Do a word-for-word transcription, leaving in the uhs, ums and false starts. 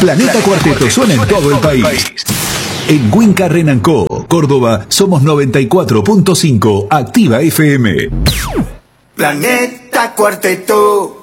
Planeta Cuarteto suena en todo el país. En Winca Renancó, Córdoba, somos noventa y cuatro punto cinco, Activa F M. Planeta Cuarteto.